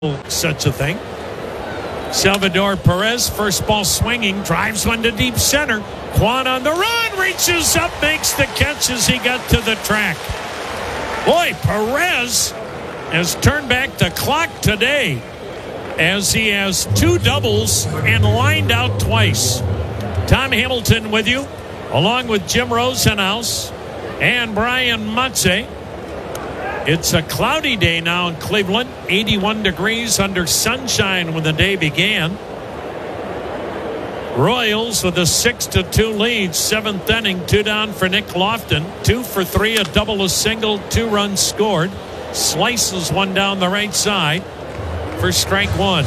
such a thing. Salvador Perez, first ball swinging, drives one to deep center. Kwan on the run, reaches up, makes the catch as he got to the track. Boy, Perez has turned back the clock today as he has two doubles and lined out twice. Tom Hamilton with you, along with Jim Rosenhaus and Brian Mutze. It's a cloudy day now in Cleveland, 81 degrees under sunshine when the day began. Royals with a 6-2 lead, seventh inning, 2 down for Nick Lofton, 2 for 3, a double, a single, 2 runs scored. Slices one down the right side for strike one.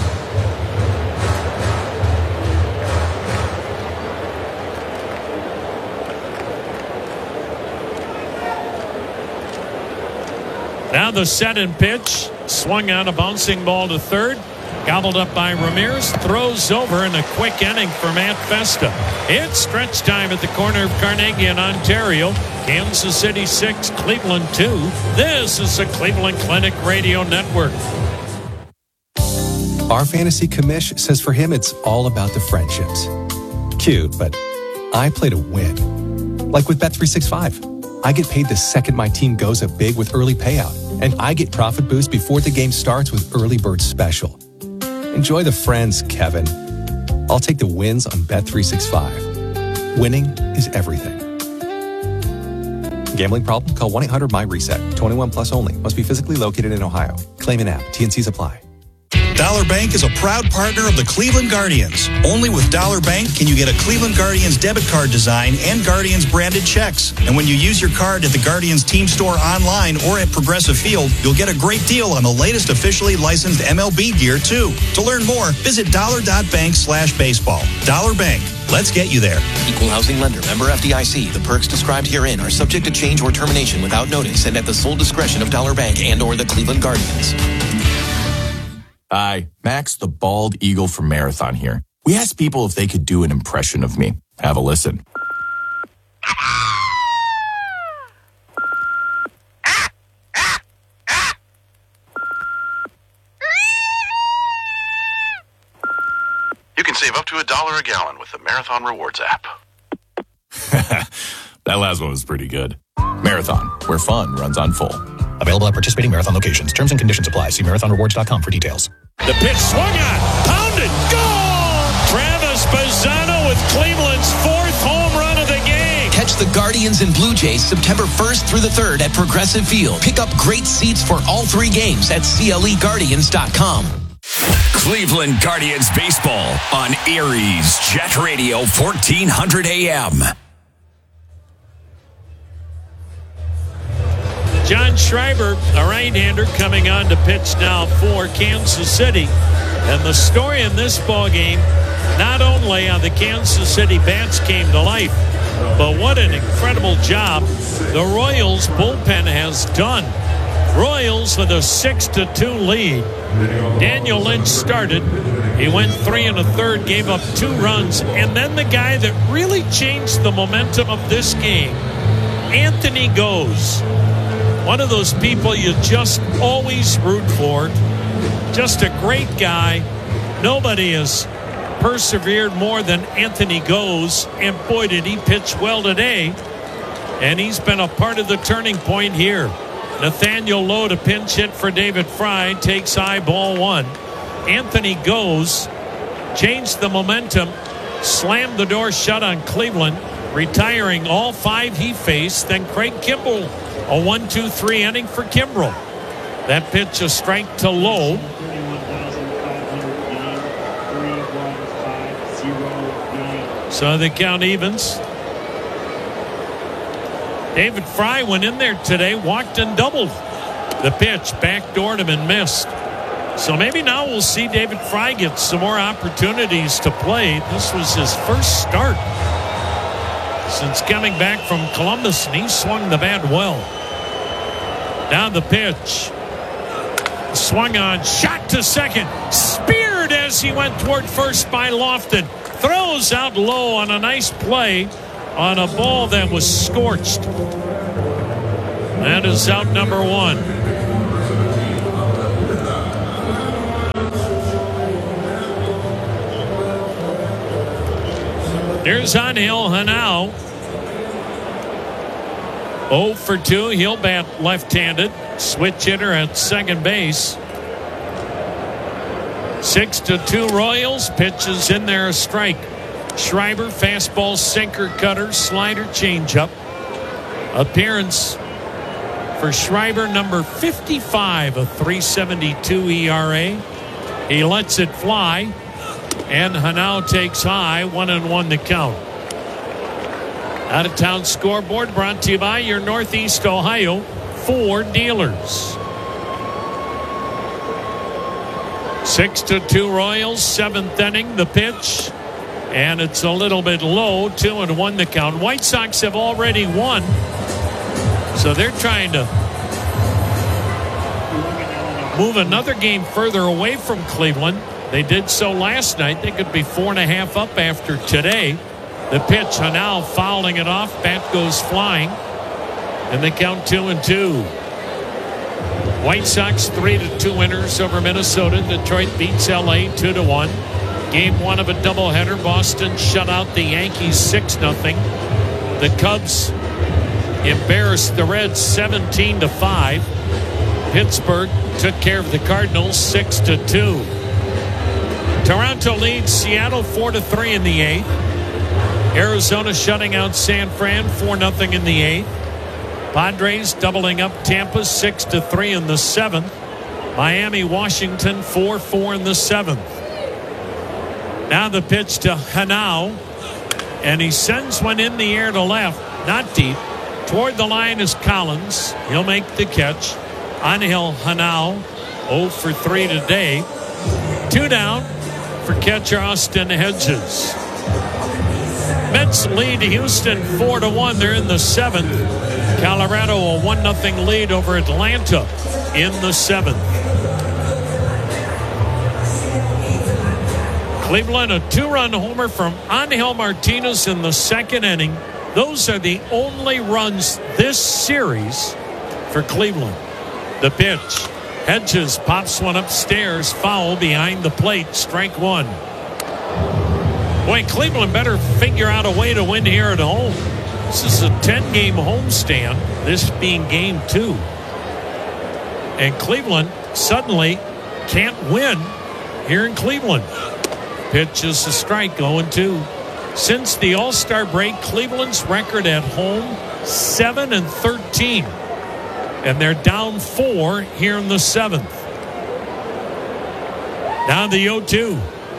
Now the set and pitch. Swung on a bouncing ball to third. Gobbled up by Ramirez. Throws over in a quick inning for Matt Festa. It's stretch time at the corner of Carnegie in Ontario. Kansas City 6, Cleveland 2. This is the Cleveland Clinic Radio Network. Our fantasy commish says for him it's all about the friendships. Cute, but I play to win. Like with Bet365. I get paid the second my team goes up big with early payout. And I get profit boost before the game starts with Early Bird Special. Enjoy the friends, Kevin. I'll take the wins on Bet365. Winning is everything. Gambling problem? Call 1-800-MY-RESET. 21 plus only. Must be physically located in Ohio. Claim an app. TNCs apply. Dollar Bank is a proud partner of the Cleveland Guardians. Only with Dollar Bank can you get a Cleveland Guardians debit card design and Guardians branded checks. And when you use your card at the Guardians team store online or at Progressive Field, you'll get a great deal on the latest officially licensed MLB gear, too. To learn more, visit dollar.bank/baseball. Dollar Bank. Let's get you there. Equal housing lender. Member FDIC. The perks described herein are subject to change or termination without notice and at the sole discretion of Dollar Bank and or the Cleveland Guardians. Hi, Max the Bald Eagle from Marathon here. We asked people if they could do an impression of me. Have a listen. You can save up to $1 a gallon with the Marathon Rewards app. That last one was pretty good. Marathon, where fun runs on full. Available at participating Marathon locations. Terms and conditions apply. See marathonrewards.com for details. The pitch swung on, pounded, goal! Travis Bazzano with Cleveland's 4th home run of the game. Catch the Guardians and Blue Jays September 1st through the 3rd at Progressive Field. Pick up great seats for all 3 games at CLEGuardians.com. Cleveland Guardians baseball on Aries Jet Radio 1400 AM. John Schreiber, a right-hander, coming on to pitch now for Kansas City. And the story in this ballgame, not only how the Kansas City bats came to life, but what an incredible job the Royals bullpen has done. Royals with a 6-2 lead. Daniel Lynch started. He went 3 1/3, gave up 2 runs. And then the guy that really changed the momentum of this game, Anthony Goes. One of those people you just always root for. Just a great guy. Nobody has persevered more than Anthony Goes. And boy, did he pitch well today. And he's been a part of the turning point here. Nathaniel Lowe to pinch hit for David Fry. Takes high, ball 1. Anthony Goes changed the momentum. Slammed the door shut on Cleveland. Retiring all 5 he faced. Then Craig Kimbrell. A 1-2-3 inning for Kimbrell. That pitch a strike to Lowe. So the count evens. David Fry went in there today, walked and doubled. The pitch backdoored him and missed. So maybe now we'll see David Fry get some more opportunities to play. This was his first start since coming back from Columbus, and he swung the bat well. Down the pitch. Swung on, shot to second. Speared as he went toward first by Lofton. Throws out low on a nice play on a ball that was scorched. That is out number 1. Here's Angel Hanau. 0 for 2. He'll bat left-handed. Switch hitter at second base. 6-2 Royals. Pitches in there, a strike. Schreiber, fastball, sinker, cutter, slider, changeup. Appearance for Schreiber, number 55, a 3.72 ERA. He lets it fly, and Hanau takes high, 1-1 the count. Out of town scoreboard brought to you by your Northeast Ohio Ford dealers. 6-2 Royals, 7th inning, the pitch, and it's a little bit low, 2-1 the count. White Sox have already won, so they're trying to move another game further away from Cleveland. They did so last night. They could be 4.5 up after today. The pitch, Hanau fouling it off. Bat goes flying, and they count 2-2. White Sox 3-2 winners over Minnesota. Detroit beats LA 2-1. Game 1 of a doubleheader. Boston shut out the Yankees 6-0. The Cubs embarrassed the Reds 17-5. Pittsburgh took care of the Cardinals 6-2. Toronto leads Seattle 4-3 in the 8th. Arizona shutting out San Fran 4-0 in the 8th. Padres doubling up Tampa 6-3 in the 7th. Miami, Washington 4-4 in the 7th. Now the pitch to Hanau, and he sends one in the air to left, not deep. Toward the line is Collins. He'll make the catch. Angel Hanau, 0 for 3 today. 2 down for catcher Austin Hedges. Mets lead Houston 4-1. They're in the 7th. Colorado a 1-0 lead over Atlanta in the 7th. Cleveland, a 2-run homer from Angel Martinez in the 2nd inning. Those are the only runs this series for Cleveland. The pitch. Hedges pops one upstairs. Foul behind the plate. Strike 1. Boy, Cleveland better figure out a way to win here at home. This is a 10-game homestand, this being game 2. And Cleveland suddenly can't win here in Cleveland. Pitch is a strike, 0-2. Since the All-Star break, Cleveland's record at home, 7-13. And they're down 4 here in the 7th. Now the 0-2.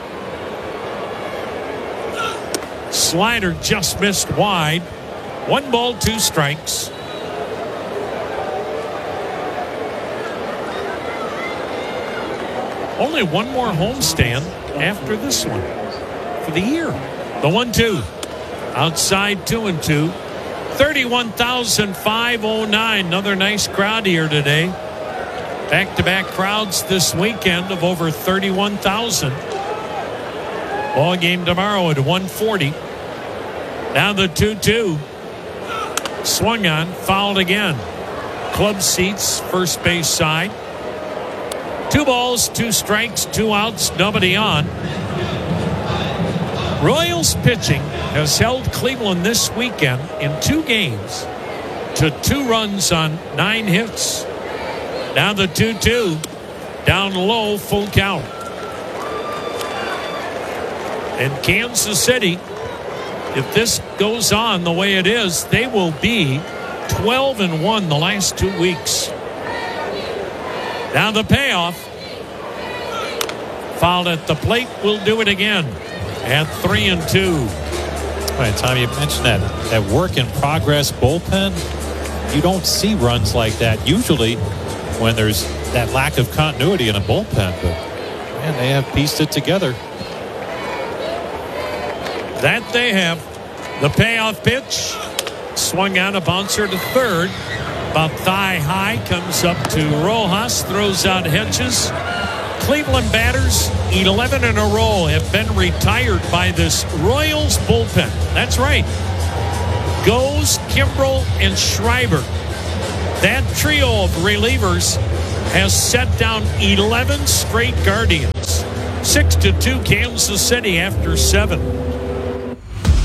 Slider just missed wide. 1 ball, 2 strikes. Only one more homestand after this one for the year. The 1-2. Outside 2-2. 31,509. Another nice crowd here today. Back-to-back crowds this weekend of over 31,000. Ball game tomorrow at 1:40. Now the 2-2. Swung on, fouled again. Club seats, first base side. 2 balls, 2 strikes, 2 outs, nobody on. Royals pitching has held Cleveland this weekend in 2 games to 2 runs on 9 hits. Now the 2-2. Down low, full count. And Kansas City, if this goes on the way it is, they will be 12-1 the last 2 weeks. Now the payoff. Fouled at the plate. Will do it again at 3-2. All right, Tom, you mentioned that work in progress bullpen. You don't see runs like that usually when there's that lack of continuity in a bullpen. But man, they have pieced it together. That they have. The payoff pitch. Swung out, a bouncer to third. About thigh high. Comes up to Rojas. Throws out Hedges. Cleveland batters, 11 in a row, have been retired by this Royals bullpen. That's right. Goes, Kimbrel, and Schreiber. That trio of relievers has set down 11 straight Guardians. 6-2 Kansas City after 7.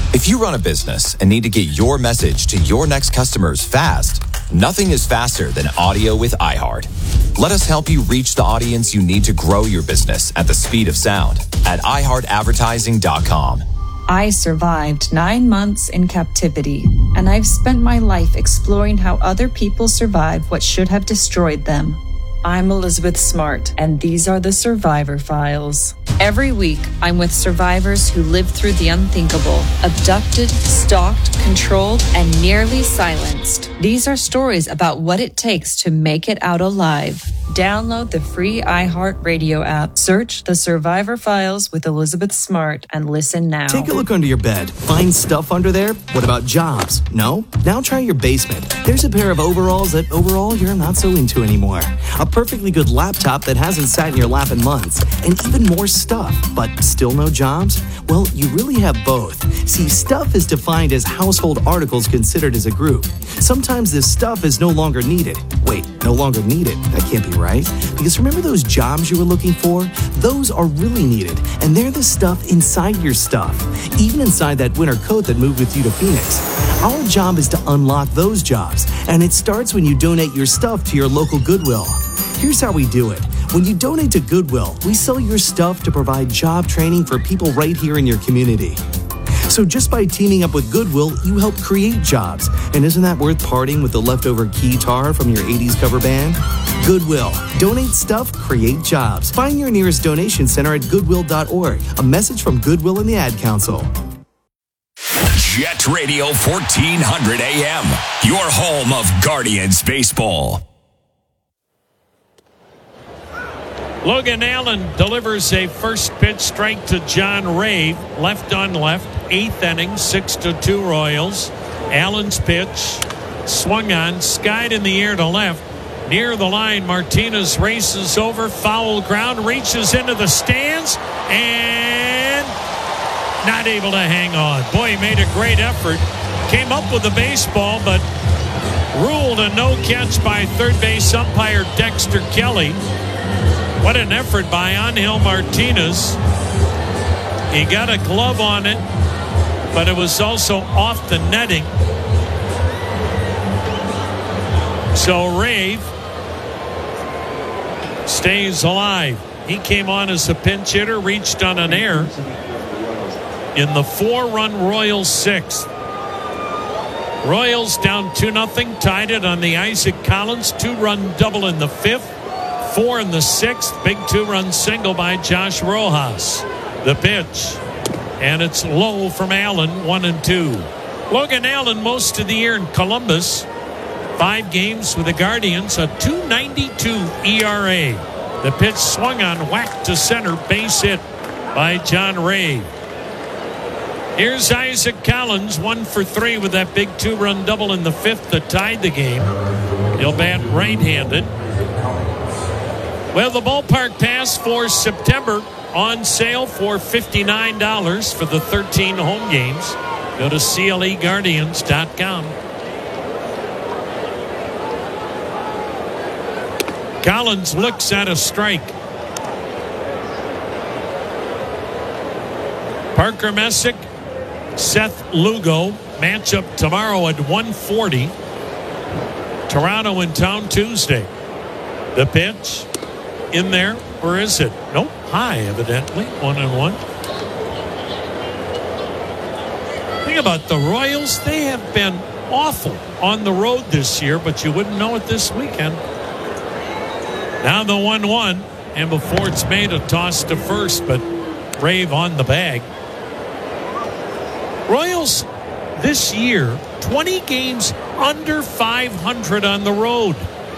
If you run a business and need to get your message to your next customers fast, nothing is faster than audio with iHeart. Let us help you reach the audience you need to grow your business at the speed of sound at iHeartAdvertising.com. I survived 9 months in captivity, and I've spent my life exploring how other people survived what should have destroyed them. I'm Elizabeth Smart, and these are the Survivor Files. Every week, I'm with survivors who lived through the unthinkable, abducted, stalked, controlled, and nearly silenced. These are stories about what it takes to make it out alive. Download the free iHeart Radio app, search The Survivor Files with Elizabeth Smart, and listen now. Take a look under your bed. Find stuff under there? What about jobs? No? Now try your basement. There's a pair of overalls that overall you're not so into anymore. A perfectly good laptop that hasn't sat in your lap in months. And even more stuff, but still no jobs? Well, you really have both. See, stuff is defined as household articles considered as a group. Sometimes this stuff is no longer needed. Wait, no longer needed? That can't be right. Because remember those jobs you were looking for? Those are really needed, and they're the stuff inside your stuff. Even inside that winter coat that moved with you to Phoenix. Our job is to unlock those jobs, and it starts when you donate your stuff to your local Goodwill. Here's how we do it. When you donate to Goodwill, we sell your stuff to provide job training for people right here in your community. So just by teaming up with Goodwill, you help create jobs. And isn't that worth parting with the leftover guitar from your 80s cover band? Goodwill. Donate stuff, create jobs. Find your nearest donation center at goodwill.org. A message from Goodwill and the Ad Council. Jet Radio 1400 AM, your home of Guardians baseball. Logan Allen delivers a first pitch strike to John Ray, left on left, 8th inning, 6-2 Royals. Allen's pitch swung on, skied in the air to left. Near the line, Martinez races over, foul ground, reaches into the stands, and not able to hang on. Boy, he made a great effort. Came up with the baseball, but ruled a no catch by third base umpire Dexter Kelly. What an effort by Angel Martinez. He got a glove on it, but it was also off the netting. So Rave stays alive. He came on as a pinch hitter, reached on an error in the 4-run Royals 6th. Royals down 2-0, tied it on the Isaac Collins 2-run double in the 5th. 4 in the 6th, big 2-run single by Josh Rojas. The pitch, and it's low from Allen, 1-2. Logan Allen most of the year in Columbus, 5 games with the Guardians, a 2.92 ERA. The pitch swung on, whacked to center, base hit by John Ray. Here's Isaac Collins, 1 for 3 with that big 2-run double in the 5th that tied the game. He'll bat right-handed. Well, the ballpark pass for September on sale for $59 for the 13 home games. Go to CLEGuardians.com. Collins looks at a strike. Parker Messick, Seth Lugo, matchup tomorrow at 1:40. Toronto in town Tuesday. The pitch. In there, or is it? Nope, high evidently, 1-1. Think about the Royals, they have been awful on the road this year, but you wouldn't know it this weekend. Now the 1-1, and before it's made, a toss to first, but Rave on the bag. Royals this year, 20 games under 500 on the road.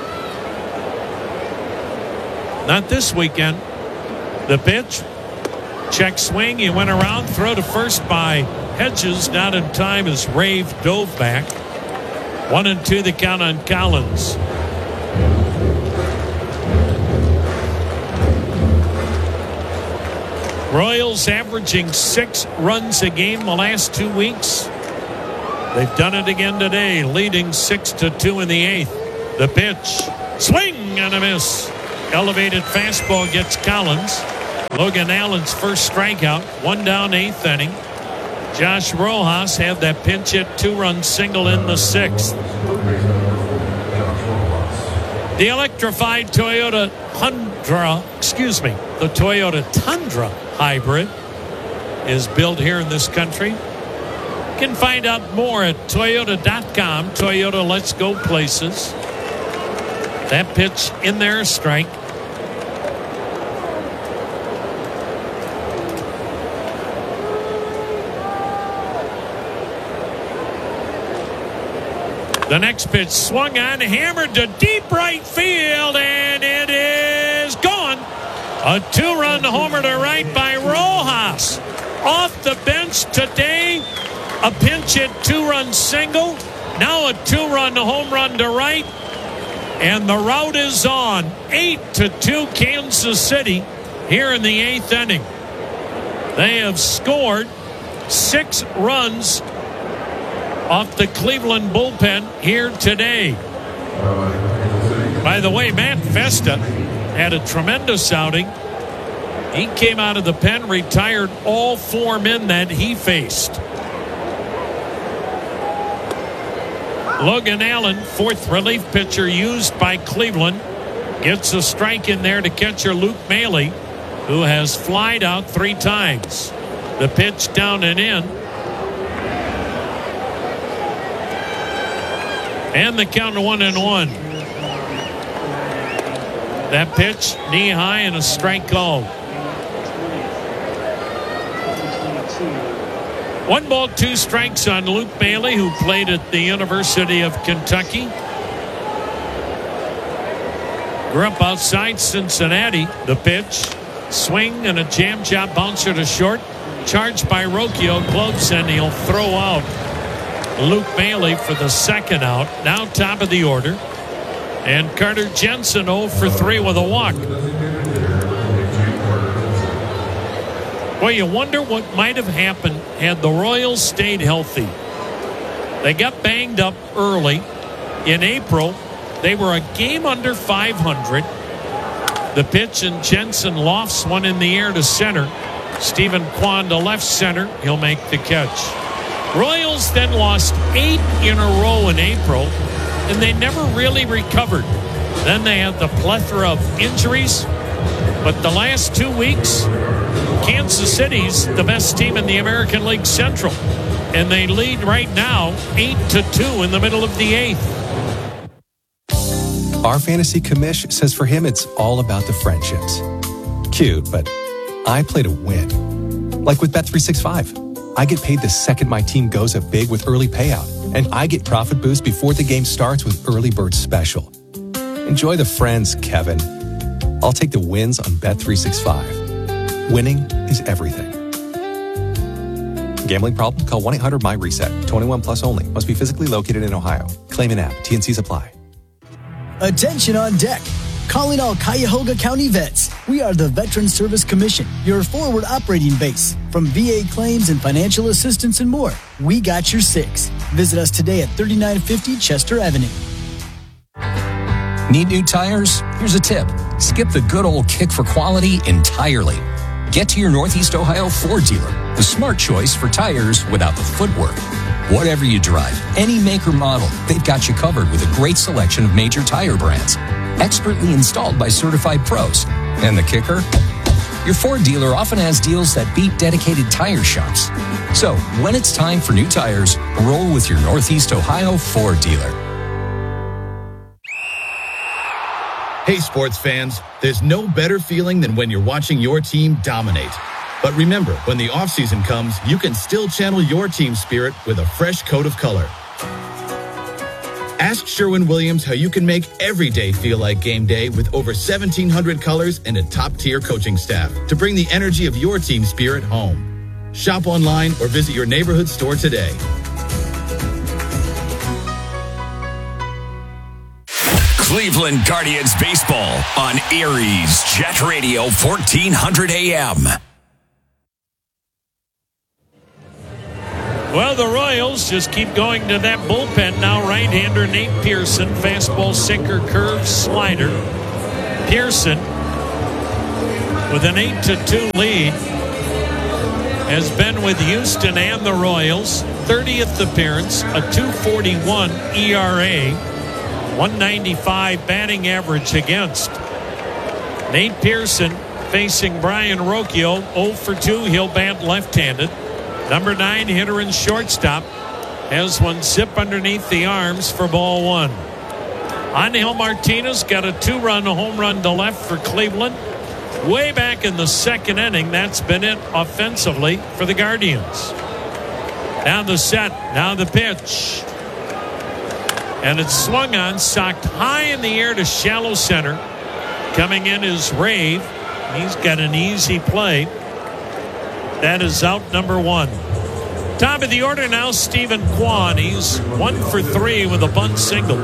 Not this weekend. The pitch. Check swing. He went around. Throw to first by Hedges. Not in time as Rave dove back. 1-2 the count on Collins. Royals averaging 6 runs a game the last 2 weeks. They've done it again today, leading 6-2 in the 8th. The pitch. Swing and a miss. Elevated fastball gets Collins. Logan Allen's first strikeout. 1 down, 8th inning. Josh Rojas had that pinch hit 2-run single in the 6th. The electrified Toyota Tundra hybrid is built here in this country. You can find out more at Toyota.com. Toyota, let's go places. That pitch in there, strike. The next pitch swung on, hammered to deep right field, and it is gone. A 2-run homer to right by Rojas. Off the bench today, a pinch hit 2-run single. Now a 2-run home run to right. And the route is on. 8-2 Kansas City here in the 8th inning. They have scored 6 runs off the Cleveland bullpen here today. By the way, Matt Festa had a tremendous outing. He came out of the pen, retired all 4 men that he faced. Logan Allen, 4th relief pitcher used by Cleveland, gets a strike in there to catcher Luke Maile, who has flied out 3 times. The pitch down and in. And the count to 1-1. That pitch knee high and a strike called. 1 ball, 2 strikes on Luke Maile, who played at the University of Kentucky. Grew up outside Cincinnati. The pitch, swing and a jam job bouncer to short. Charged by Rocchio, gloves, and he'll throw out Luke Maile for the 2nd out. Now top of the order. And Carter Jensen 0 for 3 with a walk. Well, you wonder what might have happened had the Royals stayed healthy. They got banged up early. In April, they were a game under 500. The pitch, and Jensen lofts one in the air to center. Stephen Kwan to left center. He'll make the catch. Royals then lost 8 in a row in April, and they never really recovered. Then they had the plethora of injuries. But the last 2 weeks, Kansas City's the best team in the American League Central. And they lead right now 8-2 in the middle of the 8th. Our fantasy commish says for him it's all about the friendships. Cute, but I play to win. Like with Bet365. I get paid the second my team goes up big with early payout. And I get profit boost before the game starts with Early Bird Special. Enjoy the friends, Kevin. I'll take the wins on Bet365. Winning is everything. Gambling problem? Call 1-800-MY-RESET. 21 plus only. Must be physically located in Ohio. Claim an app. TNCs apply. Attention on deck. Calling all Cuyahoga County vets. We are the Veterans Service Commission, your forward operating base. From VA claims and financial assistance and more, we got your 6. Visit us today at 3950 Chester Avenue. Need new tires? Here's a tip. Skip the good old kick for quality entirely. Get to your Northeast Ohio Ford dealer, the smart choice for tires without the footwork. Whatever you drive, any make or model, they've got you covered with a great selection of major tire brands. Expertly installed by certified pros. And the kicker? Your Ford dealer often has deals that beat dedicated tire shops. So, when it's time for new tires, roll with your Northeast Ohio Ford dealer. Hey, sports fans, there's no better feeling than when you're watching your team dominate. But remember, when the offseason comes, you can still channel your team spirit with a fresh coat of color. Ask Sherwin-Williams how you can make every day feel like game day with over 1,700 colors and a top-tier coaching staff to bring the energy of your team spirit home. Shop online or visit your neighborhood store today. Cleveland Guardians baseball on Erie's Jet Radio 1400 AM. Well, the Royals just keep going to that bullpen now. Right-hander Nate Pearson, fastball, sinker, curve, slider. Pearson with an 8-2 lead. has been with Houston and the Royals. 30th appearance, a 2.41 ERA, 195 batting average against. Nate Pearson facing Brian Rocchio, 0 for 2. He'll bat left-handed. Number 9 hitter and shortstop has one zip underneath the arms for ball 1. Angel Martinez got a 2-run home run to left for Cleveland. Way back in the second inning, that's been it offensively for the Guardians. Now the set, now the pitch. And it's swung on, socked high in the air to shallow center. Coming in is Rave. He's got an easy play. That is out number 1. Top of the order now, Stephen Kwan. He's 1 for 3 with a bunt single.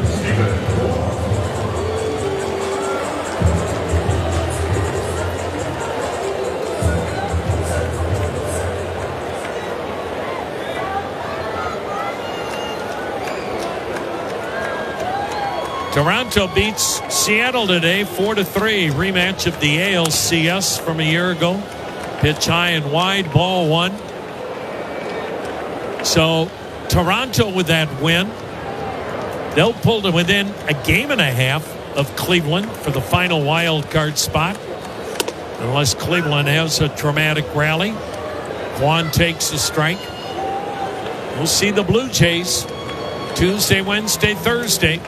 Toronto beats Seattle today 4-3. Rematch of the ALCS from a year ago. Pitch high and wide, ball 1. So Toronto with that win, they'll pull to within a game and a half of Cleveland for the final wild card spot. Unless Cleveland has a dramatic rally. Kwan takes a strike. We'll see the Blue Jays Tuesday, Wednesday, Thursday.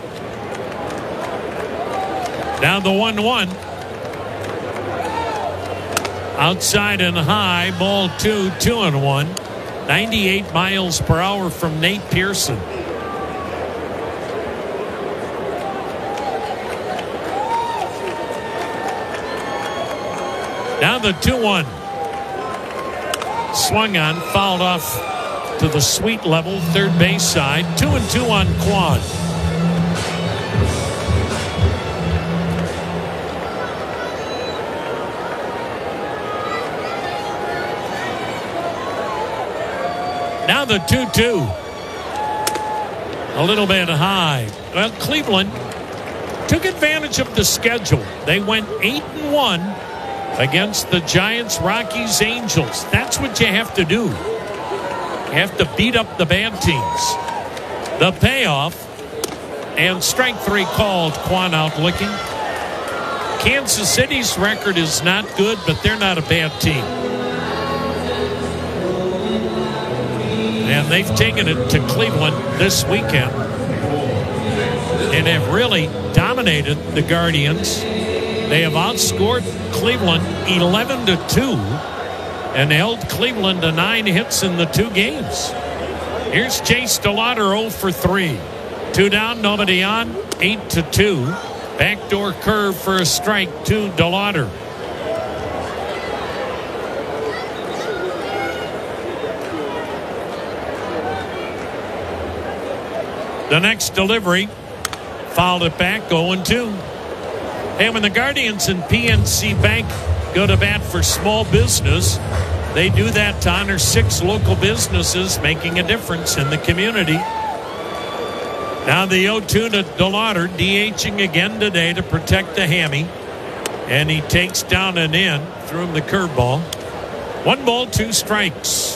Now the 1-1. Outside and high, ball 2, 2-1. 98 miles per hour from Nate Pearson. Now the 2-1. Swung on, fouled off to the sweet level, third base side. 2-2 on Kwan. Now the 2-2. A little bit high. Well, Cleveland took advantage of the schedule. They went 8-1 against the Giants, Rockies, Angels. That's what you have to do. You have to beat up the bad teams. The payoff, and strike 3 called, Kwan out looking. Kansas City's record is not good, but they're not a bad team. And they've taken it to Cleveland this weekend and have really dominated the Guardians. They have outscored Cleveland 11-2 and held Cleveland to 9 hits in the 2 games. Here's Chase DeLauder 0 for 3. 2 down, nobody on, 8-2. Backdoor curve for a strike to DeLauder. The next delivery, fouled it back, 0-2. And when the Guardians and PNC Bank go to bat for small business, they do that to honor 6 local businesses making a difference in the community. Now the 0-2 to DeLauder, DHing again today to protect the hammy. And he takes down and in, threw him the curveball. 1 ball, 2 strikes.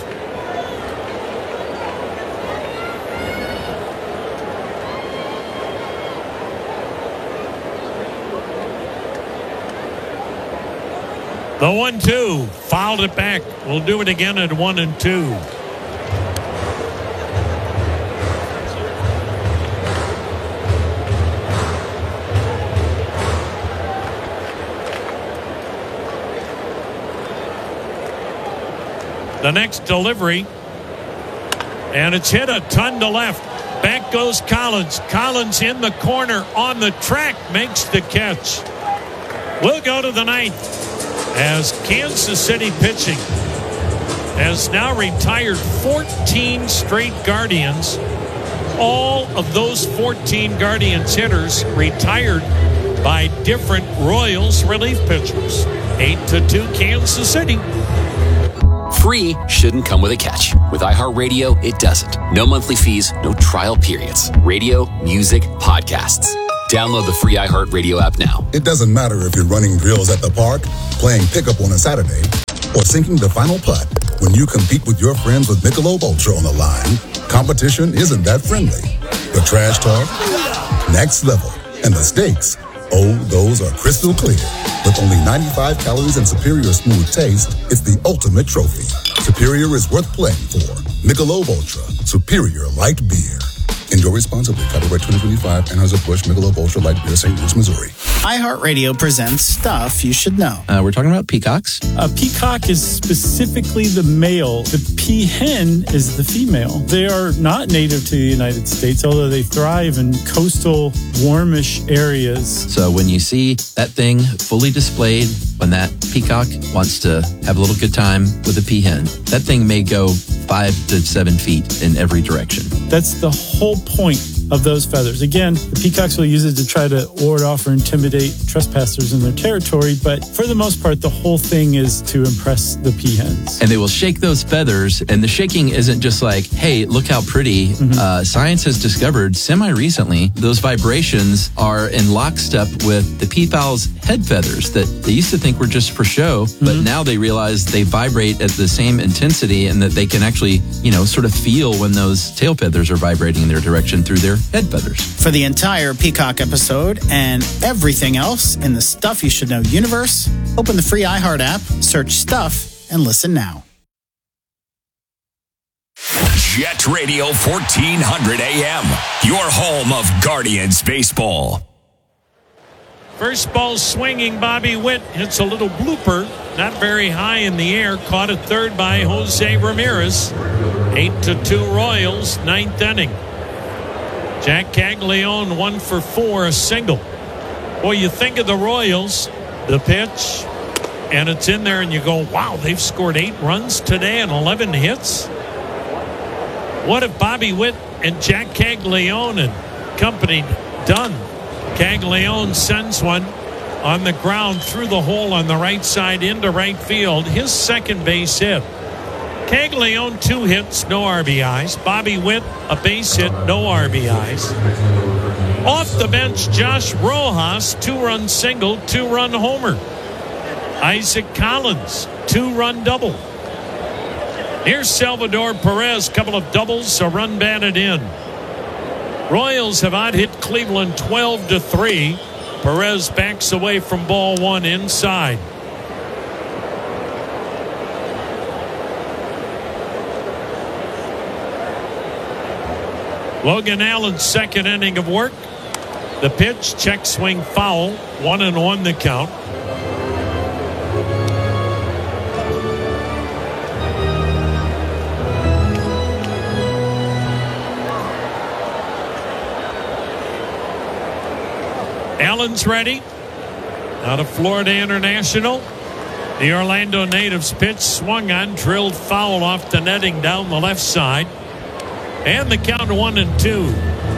The 1-2, fouled it back. We'll do it again at 1-2. The next delivery, and it's hit a ton to left. Back goes Collins. Collins in the corner on the track, makes the catch. We'll go to the 9th. As Kansas City pitching has now retired 14 straight Guardians. All of those 14 Guardians hitters retired by different Royals relief pitchers. 8-2 Kansas City. Free shouldn't come with a catch. With iHeartRadio, it doesn't. No monthly fees, no trial periods. Radio, music, podcasts. Download the free iHeartRadio app now. It doesn't matter if you're running drills at the park, playing pickup on a Saturday, or sinking the final putt. When you compete with your friends with Michelob Ultra on the line, competition isn't that friendly. The trash talk, next level, and the stakes, oh, those are crystal clear. With only 95 calories and superior smooth taste, it's the ultimate trophy. Superior is worth playing for. Michelob Ultra, superior light beer. Enjoy responsibly. Copyright 2025, Anheuser-Busch, Michelob Ultra Light Beer, St. Louis, Missouri. iHeartRadio presents Stuff You Should Know. We're talking about peacocks. A peacock is specifically the male. The peahen is the female. They are not native to the United States, although they thrive in coastal, warmish areas. So when you see that thing fully displayed, when that peacock wants to have a little good time with a peahen, that thing may go 5 to 7 feet in every direction. That's the whole point of those feathers. Again, the peacocks will use it to try to ward off or intimidate trespassers in their territory, but for the most part, the whole thing is to impress the peahens. And they will shake those feathers, and the shaking isn't just like, hey, look how pretty. Science has discovered semi-recently those vibrations are in lockstep with the peafowl's head feathers that they used to think were just for show, but now they realize they vibrate at the same intensity and that they can actually, sort of feel when those tail feathers are vibrating in their direction through their head feathers. For the entire Peacock episode and everything else in the Stuff You Should Know universe, open the free iHeart app, search Stuff, and listen now. Jet Radio 1400 AM, your home of Guardians baseball. First ball swinging, Bobby Witt hits a little blooper, not very high in the air, caught at third by Jose Ramirez. 8-2 Royals, ninth inning. Jack Caglione 1 for 4, a single. Boy, you think of the Royals, the pitch, and it's in there, and you go, wow, they've scored 8 runs today and 11 hits. What have Bobby Witt and Jack Caglione and company done? Caglione sends one on the ground through the hole on the right side into right field. His second base hit. Caglione 2 hits, no RBIs. Bobby Witt a base hit, no RBIs. Off the bench, Josh Rojas 2-run single, 2-run homer. Isaac Collins 2-run double. Here's Salvador Perez, couple of doubles, a run batted in. Royals have out-hit Cleveland 12-3. Perez backs away from ball 1 inside. Logan Allen's second inning of work. The pitch, check swing foul, 1-1 the count. Allen's ready. Out of Florida International. The Orlando native's pitch swung on, drilled foul off the netting down the left side. And the count 1-2.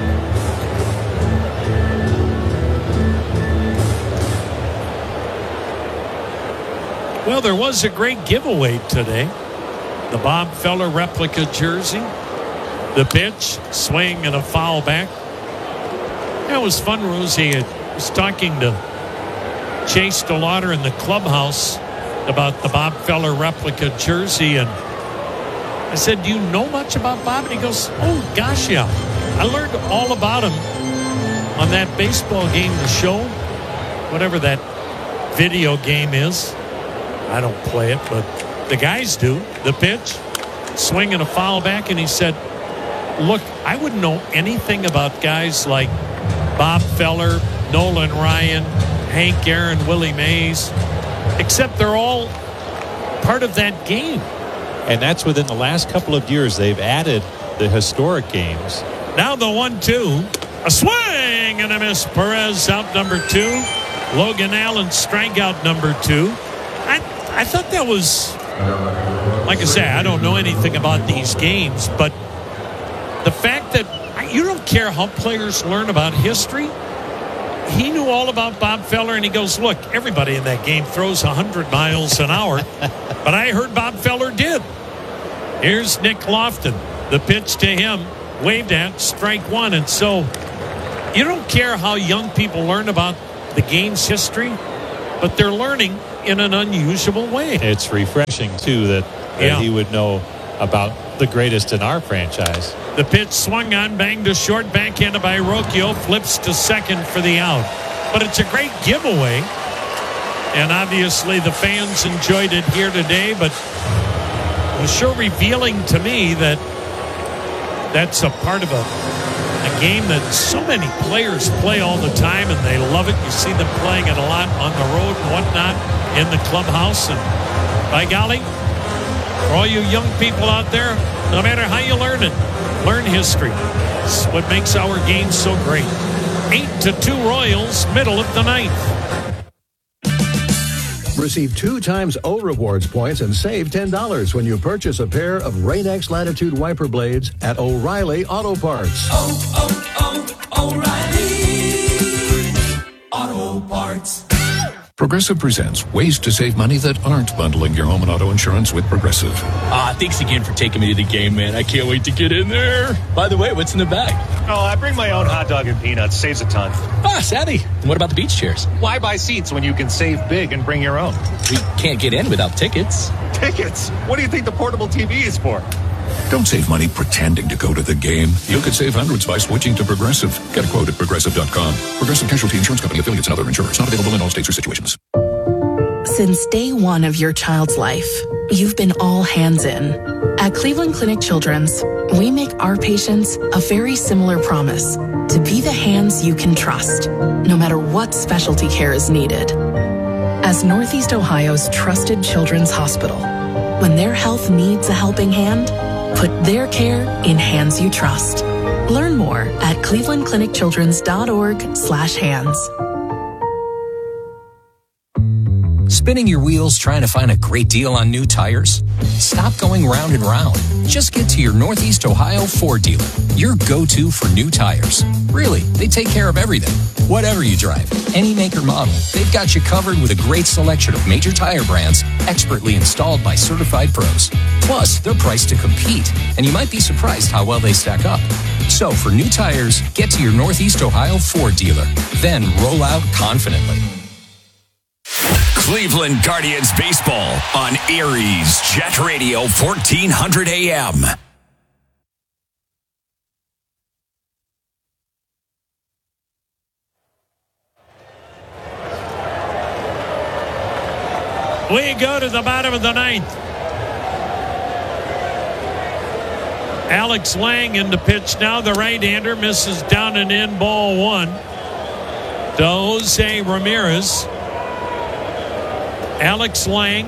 Well, there was a great giveaway today. The Bob Feller replica jersey. The pitch, swing, and a foul back. That was fun, Rosie. I was talking to Chase DeLauder in the clubhouse about the Bob Feller replica jersey, and I said, do you know much about Bob? And he goes, oh, gosh, yeah. I learned all about him on that baseball game, The Show, whatever that video game is. I don't play it, but the guys do. The pitch, swing and a foul back, and he said, look, I wouldn't know anything about guys like Bob Feller, Nolan Ryan, Hank Aaron, Willie Mays, except they're all part of that game. And that's within the last couple of years. They've added the historic games. Now the 1-2. A swing and a miss. Perez out number 2. Logan Allen strikeout number 2. I thought that was, like I say, I don't know anything about these games, but the fact that you don't care how players learn about history. He knew all about Bob Feller, and he goes, look, everybody in that game throws 100 miles an hour, but I heard Bob Feller did. Here's Nick Lofton. The pitch to him, waved at, strike 1. And so you don't care how young people learn about the game's history, but they're learning in an unusual way. It's refreshing, too, that that he would know about the greatest in our franchise. The pitch swung on, banged to short, backhanded by Rocchio, flips to second for the out. But it's a great giveaway, and obviously the fans enjoyed it here today, but it was sure revealing to me that that's a part of a game that so many players play all the time, and they love it. You see them playing it a lot on the road and whatnot in the clubhouse. And by golly, for all you young people out there, no matter how you learn it, learn history. It's what makes our game so great. 8-2 Royals, middle of the ninth. Receive 2 times O Rewards points and save $10 when you purchase a pair of Rain-X Latitude wiper blades at O'Reilly Auto Parts. O'Reilly Auto Parts. Progressive presents ways to save money that aren't bundling your home and auto insurance with Progressive. Thanks again for taking me to the game, man. I can't wait to get in there. By the way, what's in the bag? Oh, I bring my own hot dog and peanuts. Saves a ton. Savvy. And what about the beach chairs? Why buy seats when you can save big and bring your own? We can't get in without tickets. Tickets? What do you think the portable TV is for? Don't save money pretending to go to the game. You could save hundreds by switching to Progressive. Get a quote at Progressive.com. Progressive Casualty Insurance Company, affiliates, and other insurers. Not available in all states or situations. Since day one of your child's life, you've been all hands in. At Cleveland Clinic Children's, we make our patients a very similar promise to be the hands you can trust, no matter what specialty care is needed. As Northeast Ohio's trusted children's hospital, when their health needs a helping hand, put their care in hands you trust. Learn more at clevelandclinicchildrens.org/hands. Spinning your wheels trying to find a great deal on new tires? Stop going round and round. Just get to your Northeast Ohio Ford dealer, your go-to for new tires. Really, they take care of everything. Whatever you drive, any make or model, they've got you covered with a great selection of major tire brands expertly installed by certified pros. Plus, they're priced to compete, and you might be surprised how well they stack up. So for new tires, get to your Northeast Ohio Ford dealer, then roll out confidently. Cleveland Guardians baseball on Aries Jet Radio 1400 AM. We go to the bottom of the ninth. Alex Lang in the pitch now. The right-hander misses down and in, ball 1 to Jose Ramirez. Alex Lang,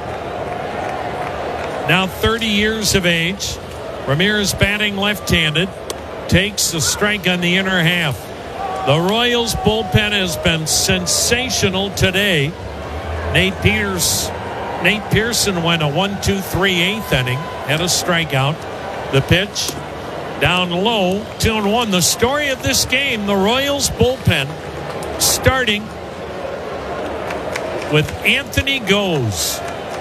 now 30 years of age. Ramirez batting left-handed, takes the strike on the inner half. The Royals bullpen has been sensational today. Nate Pearson went a 1-2-3/8 inning, had a strikeout. The pitch down low, 2-1. The story of this game, the Royals bullpen starting with Anthony Goes,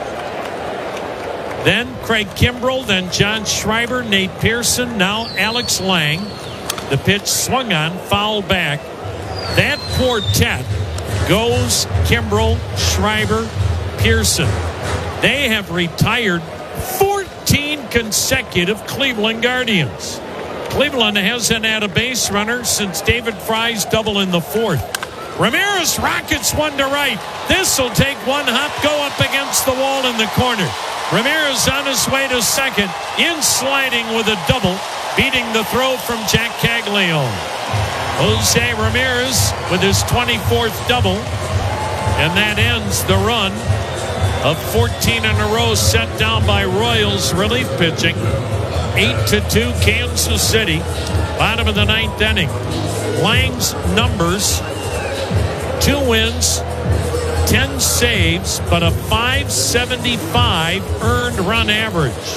then Craig Kimbrell, then John Schreiber, Nate Pearson, now Alex Lang. The pitch swung on, foul back. That quartet, Goes, Kimbrell, Schreiber, Pearson, they have retired 14 consecutive Cleveland Guardians. Cleveland hasn't had a base runner since David Fry's double in the 4th. Ramirez rockets one to right. This will take one hop, go up against the wall in the corner. Ramirez on his way to second, in sliding with a double, beating the throw from Jack Caglione. Jose Ramirez with his 24th double, and that ends the run of 14 in a row set down by Royals relief pitching. 8-2 Kansas City, bottom of the 9th inning. Lang's numbers: 2 wins, 10 saves, but a .575 earned run average.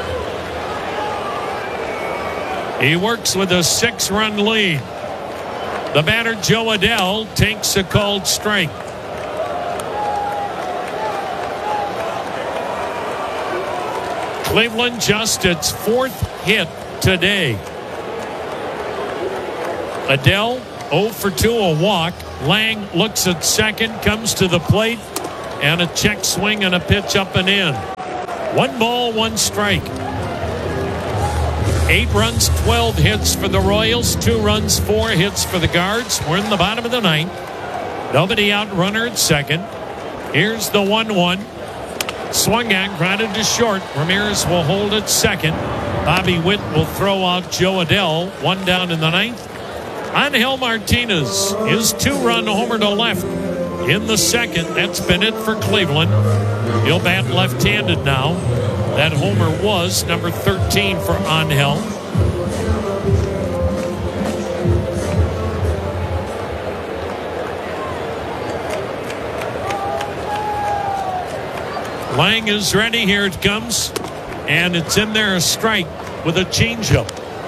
He works with a 6-run lead. The batter, Joe Adell, takes a called strike. Cleveland just its 4th hit today. Adell 0 for 2, a walk. Lang looks at second, comes to the plate, and a check swing and a pitch up and in. 1 ball, 1 strike. 8 runs, 12 hits for the Royals. 2 runs, 4 hits for the Guards. We're in the bottom of the 9th. Nobody out, runner at second. Here's the 1-1. Swung on, grounded to short. Ramirez will hold at second. Bobby Witt will throw out Joe Adell. 1 down in the 9th. Angel Martinez, his 2-run homer to left in the 2nd. That's been it for Cleveland. He'll bat left-handed now. That homer was number 13 for Angel. Lang is ready. Here it comes. And it's in there, a strike with a changeup.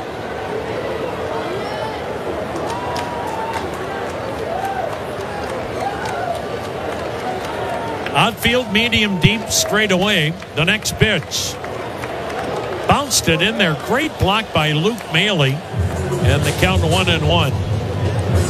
Outfield, medium deep, straight away. The next pitch. Bounced it in there. Great block by Luke Maile. And the count 1-1.